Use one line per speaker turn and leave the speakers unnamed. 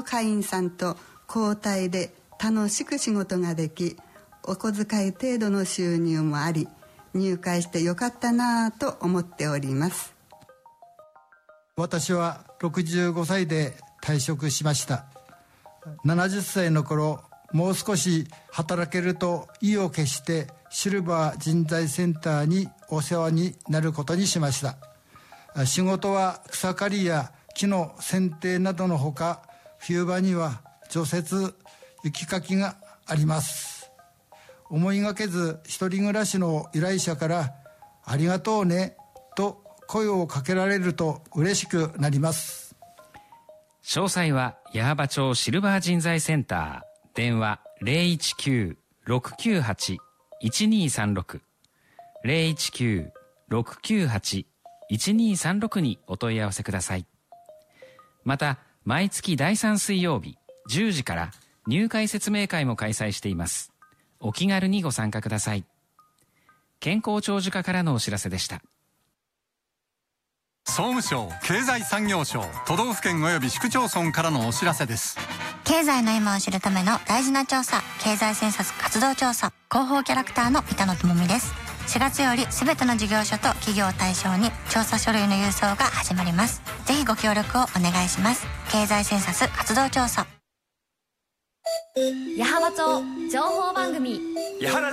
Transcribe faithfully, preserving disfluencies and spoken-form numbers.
会員さんと交代で楽しく仕事ができ、お小遣い程度の収入もあり、入会してよかったなぁと思っております。
私はろくじゅうごさいで退職しました。ななじゅっさいの頃、もう少し働けると意を決してシルバー人材センターにお世話になることにしました。仕事は草刈りや木の剪定などのほか、冬場には除雪、雪かきがあります。思いがけず一人暮らしの依頼者からありがとうねと声をかけられると嬉しくなります。
詳細は矢巾町シルバー人材センター、電話 ゼロいちきゅう ろくきゅうはち いちにさんろく ゼロいちきゅう ろくきゅうはち いちにさんろくにお問い合わせください。また毎月だいさん水曜日じゅうじから入会説明会も開催しています。お気軽にご参加ください。健康長寿課からのお知らせでした。
総務省経済産業省都道府県及び市区町村からのお知らせです。
経済の今を知るための大事な調査、経済政策活動調査、広報キャラクターの板野友美です。しがつよりすべての事業所と企業を対象に調査書類の郵送が始まります。ぜひご協力をお願いします。経済センサス活動調査。
矢巾町情報番組、
矢巾